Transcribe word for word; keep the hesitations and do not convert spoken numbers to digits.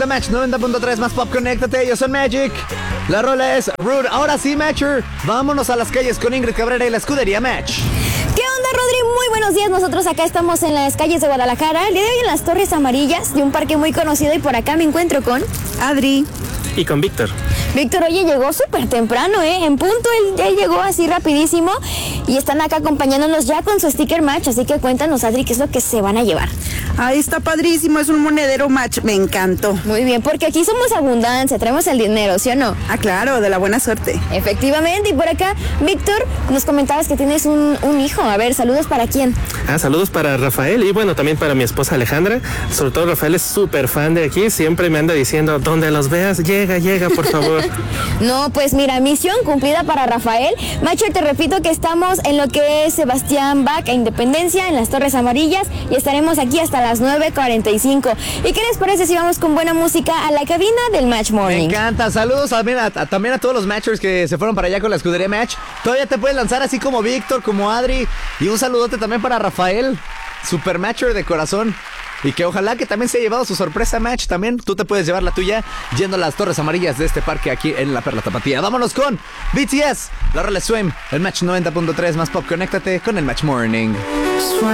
The Match noventa punto tres más pop, conéctate, yo soy Magic. La rola es Rude. Ahora sí, Matcher, vámonos a las calles con Ingrid Cabrera y la escudería Match. ¿Qué onda, Rodri? Muy buenos días. Nosotros acá estamos en las calles de Guadalajara, el día de hoy en las Torres Amarillas, de un parque muy conocido, y por acá me encuentro con Adri. Y con Víctor. Víctor, oye, llegó súper temprano, ¿eh? En punto, él ya llegó así rapidísimo y están acá acompañándonos ya con su sticker Match, así que cuéntanos, Adri, qué es lo que se van a llevar. Ahí está padrísimo, es un monedero Match, me encantó. Muy bien, porque aquí somos abundancia, traemos el dinero, ¿sí o no? Ah, claro, de la buena suerte. Efectivamente, y por acá, Víctor, nos comentabas que tienes un, un hijo. A ver, saludos para quién. Ah, saludos para Rafael y bueno, también para mi esposa Alejandra. Sobre todo Rafael es súper fan de aquí, siempre me anda diciendo, donde los veas, llega, llega, por favor. No, pues mira, misión cumplida para Rafael. Matcher, te repito que estamos en lo que es Sebastián Bach e Independencia, en las Torres Amarillas, y estaremos aquí hasta las nueve cuarenta y cinco. ¿Y qué les parece si vamos con buena música a la cabina del Match Morning? Me encanta. Saludos también a, a, también a todos los Matchers que se fueron para allá con la escudería Match. Todavía te puedes lanzar así como Víctor, como Adri. Y un saludote también para Rafael, super Matcher de corazón. Y que ojalá que también se haya llevado su sorpresa Match. También tú te puedes llevar la tuya yendo a las Torres Amarillas de este parque aquí en la Perla Tapatía. Vámonos con B T S, la rola Swim, el Match noventa punto tres más pop. Conéctate con el Match Morning.